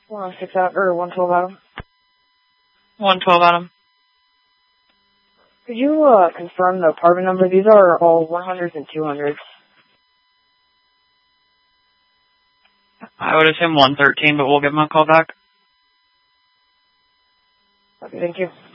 106 out, or 112 Adam. 112 Adam. Could you confirm the apartment number? These are all 100s and 200s. I would assume 113, but we'll give him a call back. Okay, thank you.